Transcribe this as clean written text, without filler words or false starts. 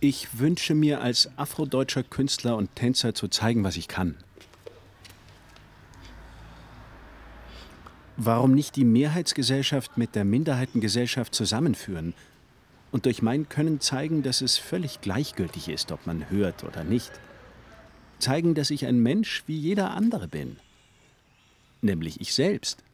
Ich wünsche mir als afrodeutscher Künstler und Tänzer zu zeigen, was ich kann. Warum nicht die Mehrheitsgesellschaft mit der Minderheitengesellschaft zusammenführen und durch mein Können zeigen, dass es völlig gleichgültig ist, ob man hört oder nicht? Zeigen, dass ich ein Mensch wie jeder andere bin. Nämlich ich selbst.